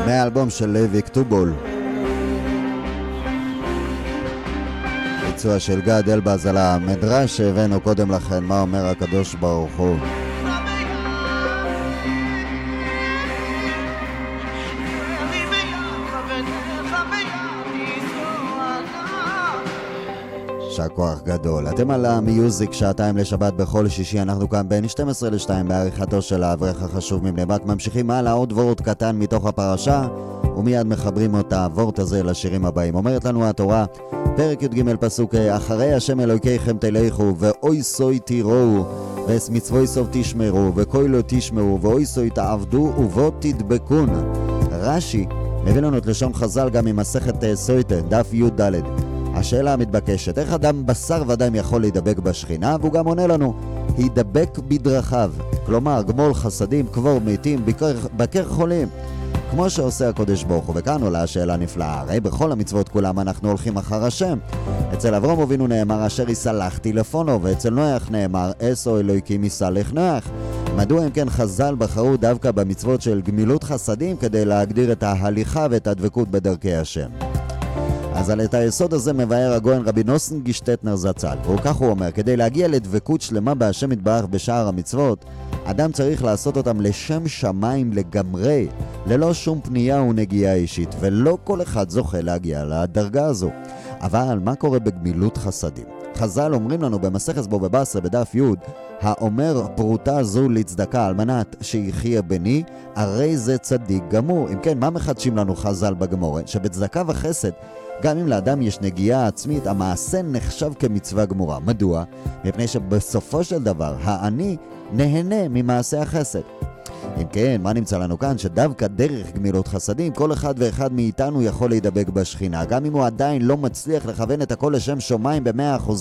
מהאלבום של לוי כתובול, ביצוע של גד אלבז על המדרש שהבאנו קודם לכן, מה אומר הקדוש ברוך הוא. שכוח גדול. אתם על המיוזיק, שעתיים לשבת בכל שישי. אנחנו כאן בין 12 ל-2 בעריכתו של האברך החשוב מבני ברק. ממשיכים הלאה, עוד וורט קטן מתוך הפרשה, ומיד מחברים את הוורט הזה לשירים הבאים. אומרת לנו התורה, פרק י"ג פסוק, אחרי השם אלוהיכם תלכו, ואוי סוי תיראו, ואת מצווי סוף תשמרו, וכוי לא תשמעו, ואוי סוי תעבדו, ובו תדבקון. רש"י מביא לנו את לשון חז"ל גם ממסכת סויטה, דף י"ד. השאלה המתבקשת, איך אדם בשר ודם יכול להידבק בשכינה? והוא גם עונה לנו, הידבק בדרכיו, כלומר גמול חסדים, קבור מתים, בקר חולים, כמו שעושה הקודש ברוך הוא. וכאן עולה השאלה נפלאה, הרי בכל המצוות כולם אנחנו הולכים אחר השם. אצל אברהם אבינו נאמר אשר יסלחתי לפונו, ואצל נוח נאמר אסו אלוהיקים יסלח נוח. מדוע אם כן חז"ל בחרו דווקא במצוות של גמילות חסדים כדי להגדיר את ההליכה ואת הדבקות בדרכי השם? אז על את היסוד הזה מבאר הגאון רבי נוסן גישטטנר זצ"ל, וכך הוא אומר, כדי להגיע לדבקות שלמה בהשם יתברך בשאר המצוות, אדם צריך לעשות אותם לשם שמיים לגמרי, ללא שום פנייה ונגיעה אישית, ולא כל אחד זוכה להגיע לדרגה הזו. אבל מה קורה בגמילות חסדים? חז"ל אומרים לנו במסכת בבא בתרא בדף י', האומר פרוטה זו לצדקה על מנת שיחיה בני, הרי זה צדיק גמור. אם כן, מה מחדשים לנו חז"ל בגמורה? שבצדקה וחסד, גם אם לאדם יש נגיעה עצמית, המעשה נחשב כמצווה גמורה. מדוע? מפני שבסופו של דבר, העני נהנה ממעשה החסד. אם כן, מה נמצא לנו כאן? שדווקא דרך גמילות חסדים, כל אחד ואחד מאיתנו יכול להידבק בשכינה. גם אם הוא עדיין לא מצליח לכוון את הכל לשם שמיים ב100%,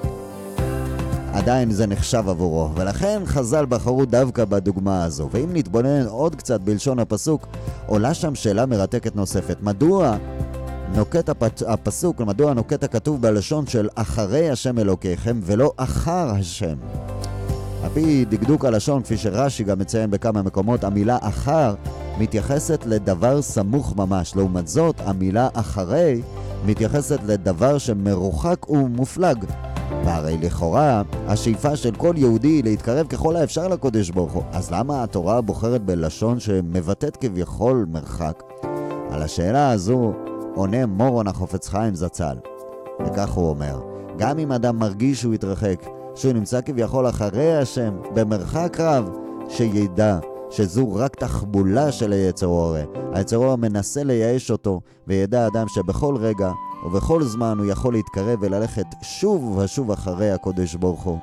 עדיין זה נחשב עבורו. ולכן חז"ל בחרו דווקא בדוגמה הזו. ואם נתבונן עוד קצת בלשון הפסוק, עולה שם שאלה מרתקת נוספת. מדוע נוקט הפסוק, מדוע נוקט הכתוב בלשון של אחרי השם אלוקיכם ולא אחר השם? על פי דקדוק הלשון, כפי שרש"י גם מציין בכמה מקומות, המילה אחר מתייחסת לדבר סמוך ממש. לעומת זאת, המילה אחרי מתייחסת לדבר שמרוחק ומופלג. והרי לכאורה, השאיפה של כל יהודי להתקרב ככל האפשר לקודש ברוך הוא. אז למה התורה בוחרת בלשון שמבטאת כביכול מרחק? על השאלה הזו עונה מורון החפץ חיים זצ"ל, וכך הוא אומר, גם אם אדם מרגיש שהוא יתרחק, שהוא נמצא כביכול אחרי השם במרחק רב, שידע שזו רק תחבולה של היצר הרע. היצר הרע מנסה לייאש אותו, וידע אדם שבכל רגע ובכל זמן הוא יכול להתקרב וללכת שוב ושוב אחרי הקודש ברוך הוא.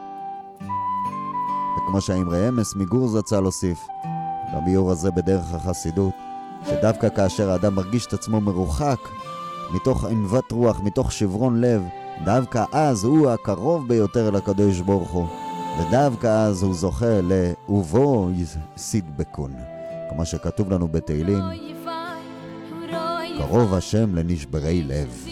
וכמו שהאמרי אמס מגור זצ"ל הוסיף בביאור הזה בדרך החסידות, שדווקא כאשר האדם מרגיש את עצמו מרוחק, מתוך ענוות רוח, מתוך שברון לב, דווקא אז הוא הקרוב ביותר לקדוש ברוך הוא, ודווקא אז הוא זוכה ובו יסדבקון, כמו שכתוב לנו בתהילים, קרוב השם לנשברי לב.